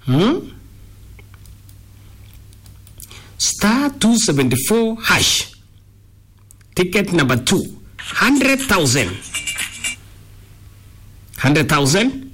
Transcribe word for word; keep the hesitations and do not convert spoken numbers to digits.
Hmm? Star two seventy-four hash. Ticket number two. one hundred thousand. one hundred thousand.